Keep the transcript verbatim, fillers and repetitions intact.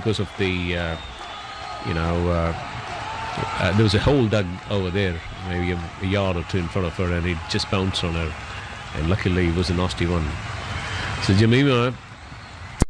because of the, uh, you know, uh, uh, there was a hole dug over there, maybe a, a yard or two in front of her, and it just bounced on her. And luckily, it was a nasty one. So Jemima